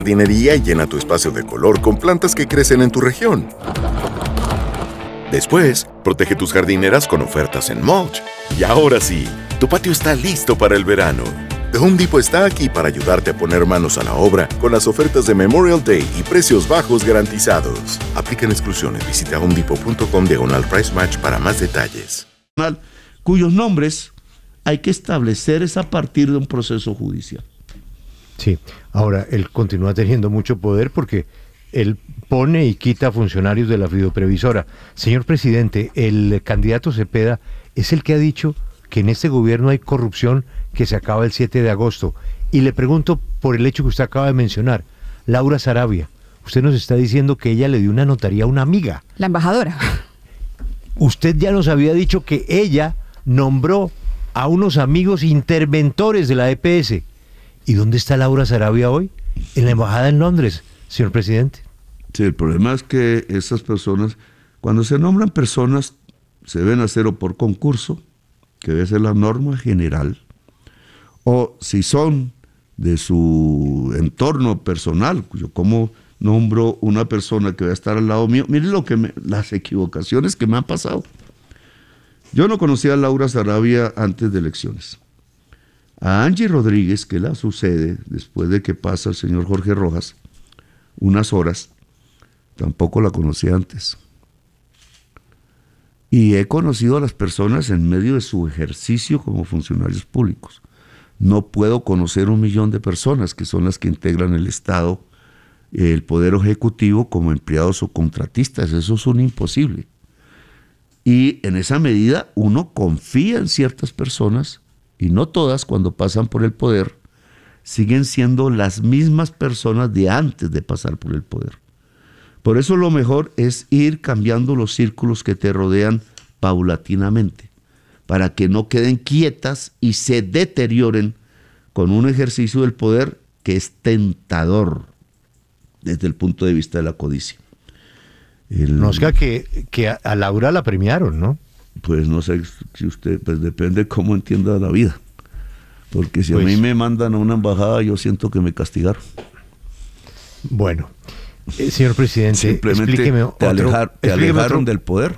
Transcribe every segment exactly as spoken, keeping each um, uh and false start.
jardinería y llena tu espacio de color con plantas que crecen en tu región. Después, protege tus jardineras con ofertas en mulch. Y ahora sí, tu patio está listo para el verano. The Home Depot está aquí para ayudarte a poner manos a la obra con las ofertas de Memorial Day y precios bajos garantizados. Aplican exclusiones. Visita homedepot.com diagonal price match para más detalles. Cuyos nombres hay que establecer es a partir de un proceso judicial. Sí, ahora él continúa teniendo mucho poder porque él pone y quita funcionarios de la fideoprevisora. Señor presidente, el candidato Cepeda es el que ha dicho que en este gobierno hay corrupción que se acaba el siete de agosto. Y le pregunto por el hecho que usted acaba de mencionar, Laura Sarabia. Usted nos está diciendo que ella le dio una notaría a una amiga. La embajadora. Usted ya nos había dicho que ella nombró a unos amigos interventores de la E P S. ¿Y dónde está Laura Sarabia hoy? En la embajada en Londres, señor presidente. Sí, el problema es que esas personas, cuando se nombran personas, se deben hacer o por concurso, que debe ser la norma general, o si son de su entorno personal, yo como nombro una persona que va a estar al lado mío, miren lo que me, las equivocaciones que me han pasado. Yo no conocía a Laura Sarabia antes de elecciones. A Angie Rodríguez, que la sucede después de que pasa el señor Jorge Rojas, unas horas, tampoco la conocí antes. Y he conocido a las personas en medio de su ejercicio como funcionarios públicos. No puedo conocer un millón de personas que son las que integran el Estado, el Poder Ejecutivo, como empleados o contratistas. Eso es un imposible. Y en esa medida uno confía en ciertas personas, y no todas, cuando pasan por el poder, siguen siendo las mismas personas de antes de pasar por el poder. Por eso lo mejor es ir cambiando los círculos que te rodean paulatinamente, para que no queden quietas y se deterioren con un ejercicio del poder que es tentador desde el punto de vista de la codicia. El, no, es que, que a Laura la premiaron, ¿no? Pues no sé si usted, pues depende cómo entienda la vida. Porque si pues, a mí me mandan a una embajada, yo siento que me castigaron. Bueno, eh, señor presidente, simplemente explíqueme te, alejar, otro, te explíqueme alejaron otro. del poder.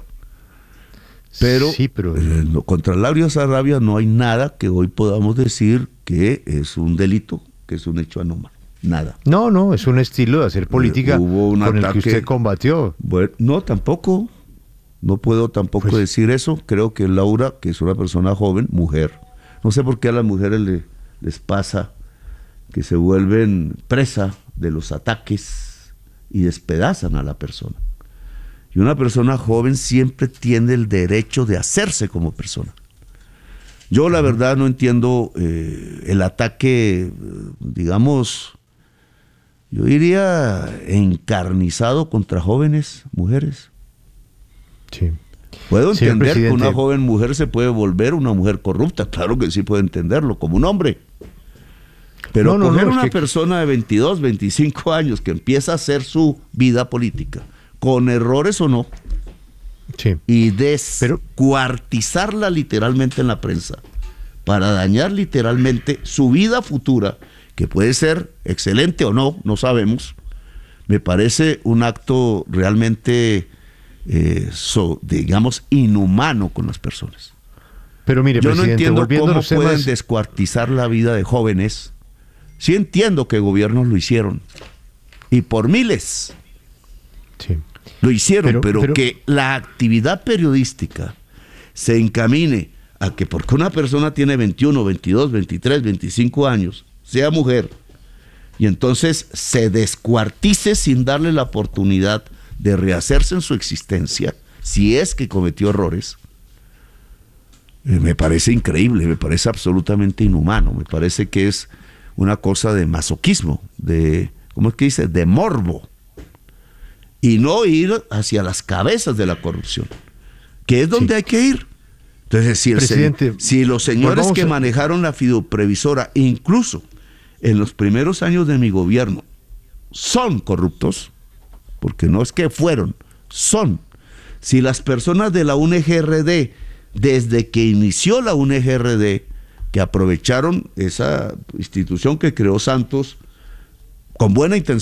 Pero, sí, pero... Eh, no, contra Laura Sarabia no hay nada que hoy podamos decir que es un delito, que es un hecho anómalo. Nada. No, no, es un estilo de hacer política eh, hubo un con ataque, el que usted combatió. Bueno, no, tampoco. No puedo tampoco pues, decir eso. Creo que Laura, que es una persona joven, mujer, no sé por qué a las mujeres le, les pasa que se vuelven presa de los ataques y despedazan a la persona. Y una persona joven siempre tiene el derecho de hacerse como persona. Yo la verdad no entiendo eh, el ataque, digamos, yo diría encarnizado contra jóvenes, mujeres. Sí. Puedo entender que una joven mujer se puede volver una mujer corrupta, claro que sí puedo entenderlo, como un hombre. Pero no, no, coger no, una que... persona de veintidós, veinticinco años que empieza a hacer su vida política, con errores o no, sí, y descuartizarla literalmente en la prensa, para dañar literalmente su vida futura, que puede ser excelente o no, no sabemos, me parece un acto realmente... Eh, so, digamos, inhumano con las personas. Pero mire, yo no entiendo cómo los pueden temas... descuartizar la vida de jóvenes. Sí entiendo que gobiernos lo hicieron, y por miles sí. lo hicieron, pero, pero, pero que la actividad periodística se encamine a que porque una persona tiene veintiuno, veintidós, veintitrés, veinticinco años, sea mujer, y entonces se descuartice sin darle la oportunidad de rehacerse en su existencia, si es que cometió errores, eh, me parece increíble, me parece absolutamente inhumano, me parece que es una cosa de masoquismo, de, ¿cómo es que dice?, de morbo, y no ir hacia las cabezas de la corrupción, que es donde sí. hay que ir. Entonces, si, el se, si los señores que a... manejaron la fideoprevisora, incluso en los primeros años de mi gobierno, son corruptos, porque no es que fueron, son. Si las personas de la U N G R D, desde que inició la U N G R D, que aprovecharon esa institución que creó Santos con buena intención.